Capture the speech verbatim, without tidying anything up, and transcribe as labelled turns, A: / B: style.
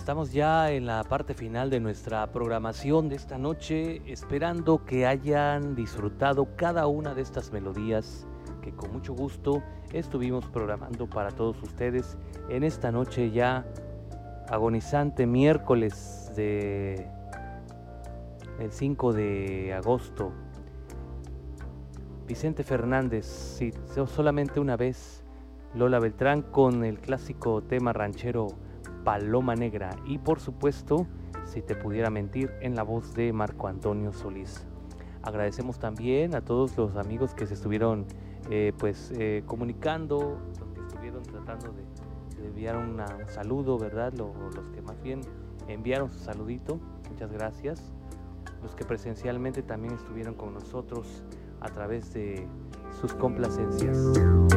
A: estamos ya en la parte final de nuestra programación de esta noche, esperando que hayan disfrutado cada una de estas melodías que con mucho gusto estuvimos programando para todos ustedes en esta noche ya agonizante, miércoles de el cinco de agosto. Vicente Fernández, sí, solamente una vez, Lola Beltrán con el clásico tema ranchero Paloma Negra y por supuesto, Si te pudiera mentir, en la voz de Marco Antonio Solís. Agradecemos también a todos los amigos que se estuvieron eh, pues eh, comunicando, los que estuvieron tratando de, de enviar una, un saludo, ¿verdad? Los, los que más bien enviaron su saludito, muchas gracias. Los que presencialmente también estuvieron con nosotros a través de sus complacencias.